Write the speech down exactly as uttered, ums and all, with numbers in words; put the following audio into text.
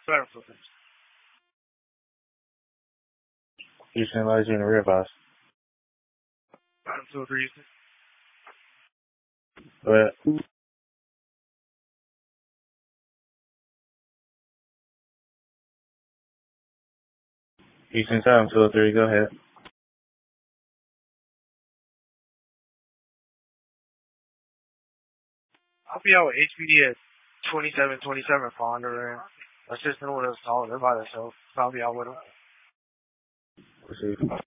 Battlefield. Houston, Light Unit, Red Boss. Battlefield three. Go ahead. Houston, seven two three, go ahead. I'll be out with H P D at twenty-seven twenty-seven Founder and assistant with us all. They're by themselves. I'll be out with them. Proceed.